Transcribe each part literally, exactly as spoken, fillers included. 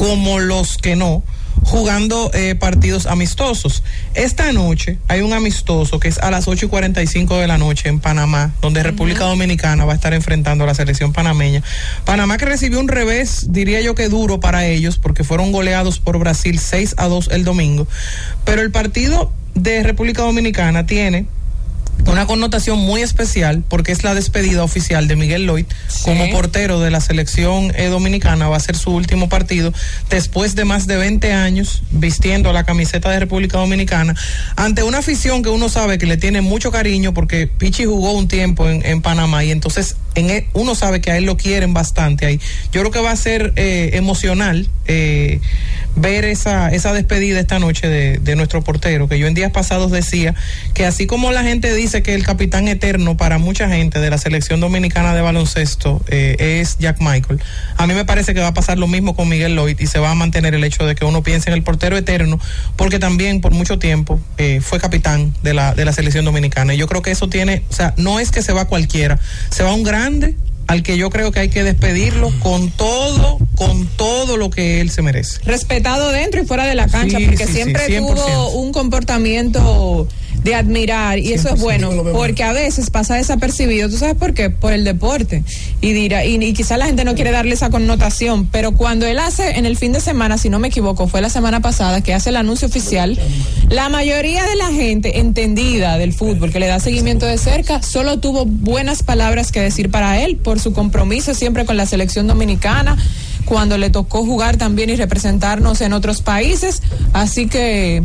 como los que no, jugando eh, partidos amistosos. Esta noche hay un amistoso que es a las ocho y cuarenta y cinco de la noche en Panamá, donde República uh-huh. Dominicana va a estar enfrentando a la selección panameña. Panamá, que recibió un revés, diría yo que duro para ellos, porque fueron goleados por Brasil seis a dos el domingo, pero el partido de República Dominicana tiene una connotación muy especial porque es la despedida oficial de Miguel Loyd sí. como portero de la selección eh, dominicana. Va a ser su último partido después de más de veinte años vistiendo la camiseta de República Dominicana ante una afición que uno sabe que le tiene mucho cariño porque Pichi jugó un tiempo en, en Panamá y entonces en él, uno sabe que a él lo quieren bastante ahí. Yo creo que va a ser eh, emocional eh, ver esa, esa despedida esta noche de, de nuestro portero, que yo en días pasados decía que así como la gente dice que el capitán eterno para mucha gente de la selección dominicana de baloncesto eh, es Jack Michael, a mí me parece que va a pasar lo mismo con Miguel Loyd y se va a mantener el hecho de que uno piense en el portero eterno, porque también por mucho tiempo eh, fue capitán de la, de la selección dominicana, y yo creo que eso tiene, o sea, no es que se va cualquiera, se va un grande al que yo creo que hay que despedirlo con todo, con todo lo que él se merece. Respetado dentro y fuera de la cancha, sí, porque sí, siempre sí, tuvo un comportamiento de admirar, y eso es bueno, porque a veces pasa desapercibido. ¿Tú sabes por qué? Por el deporte. Y dirá, y, y quizás la gente no quiere darle esa connotación, pero cuando él hace en el fin de semana, si no me equivoco, fue la semana pasada que hace el anuncio oficial, la mayoría de la gente entendida del fútbol, que le da seguimiento de cerca, solo tuvo buenas palabras que decir para él, por su compromiso siempre con la selección dominicana, cuando le tocó jugar también y representarnos en otros países. Así que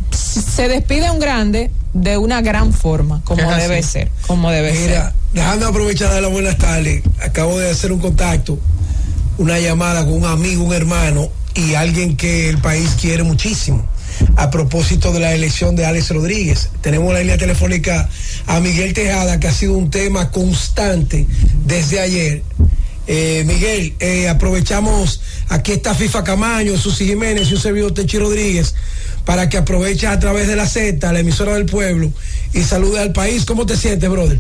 se despide un grande de una gran forma, como debe ser, como debe ser. Mira, dejando aprovechar de las buenas tardes, acabo de hacer un contacto, una llamada con un amigo, un hermano y alguien que el país quiere muchísimo, a propósito de la elección de Alex Rodríguez. Tenemos la línea telefónica a Miguel Tejada, que ha sido un tema constante desde ayer. Eh, Miguel, eh, aprovechamos, aquí está FIFA Camaño, Susi Jiménez y un servidor Techi Rodríguez, para que aproveches a través de la Z, la emisora del pueblo, y salude al país. ¿Cómo te sientes, brother?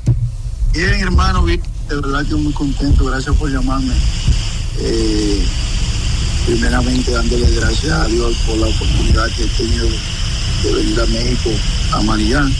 Bien, hermano, bien, de verdad que muy contento, gracias por llamarme. Eh, primeramente dándole gracias a Dios por la oportunidad que he tenido de venir a México, a Manillán.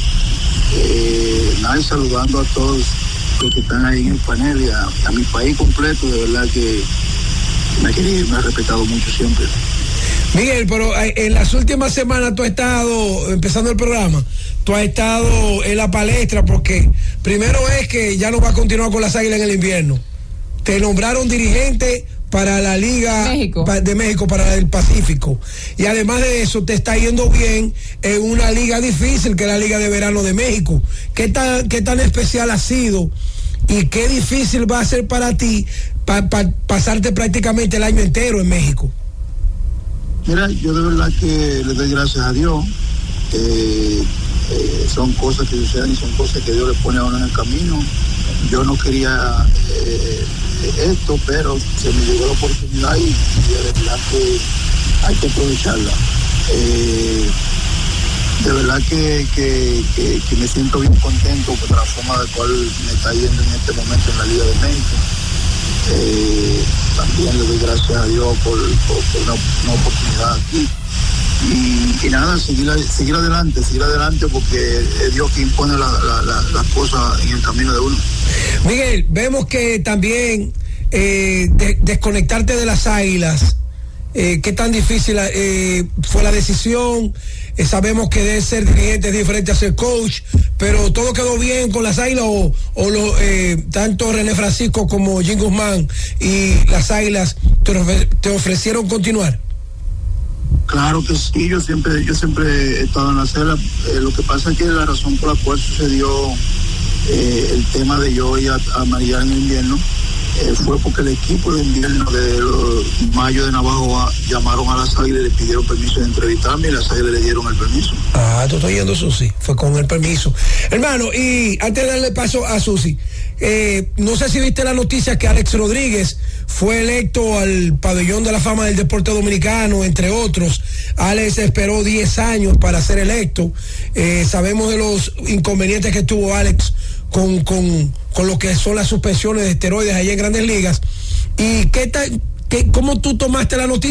Eh, nada, y saludando a todos los que están ahí en el panel y a, a mi país completo, de verdad que me ha querido, me ha respetado mucho siempre. Miguel, pero en las últimas semanas tú has estado, empezando el programa, tú has estado en la palestra porque primero es que ya no va a continuar con las Águilas en el invierno. Te nombraron dirigente para la Liga México. de México, para el Pacífico. Y además de eso, te está yendo bien en una liga difícil que es la Liga de Verano de México. ¿Qué tan, qué tan especial ha sido y qué difícil va a ser para ti pa, pa, pasarte prácticamente el año entero en México? Mira, yo de verdad que le doy gracias a Dios. Eh, eh, son cosas que suceden y son cosas que Dios le pone a uno en el camino. Yo no quería eh, esto, pero se me llegó la oportunidad y, y de verdad que hay que aprovecharla. Eh, de verdad que, que, que, que me siento bien contento por la forma de cual me está yendo en este momento en la Liga de México. Eh, también le doy gracias a Dios por, por, por una, una oportunidad aquí y, y nada, seguir, seguir adelante, seguir adelante porque es Dios quien pone la, la, la, las cosas en el camino de uno. Miguel, vemos que también eh, de, desconectarte de las Águilas, eh, qué tan difícil eh, fue la decisión. Eh, sabemos que debe ser dirigente es diferente a ser coach, pero todo quedó bien con las Águilas o, o lo, eh, tanto René Francisco como Jim Guzmán y las Águilas te, ofre, te ofrecieron continuar. Claro que sí, yo siempre, yo siempre he estado en la celda. Eh, lo que pasa es que la razón por la cual sucedió eh, el tema de yo ir a, a Manillán en el invierno eh, fue porque el equipo de invierno de los Mayo de Navajo a, llamaron a las Águilas y le pidieron permiso de entrevistarme y las Águilas le dieron el permiso. Ah, tú estás yendo, Susi, fue con el permiso. Hermano, y antes de darle paso a Susi, eh, no sé si viste la noticia que Alex Rodríguez fue electo al pabellón de la fama del deporte dominicano, entre otros. Alex esperó diez años para ser electo. Eh, sabemos de los inconvenientes que tuvo Alex con, con, con lo que son las suspensiones de esteroides allá en Grandes Ligas. ¿Y qué tal, qué, cómo tú tomaste la noticia?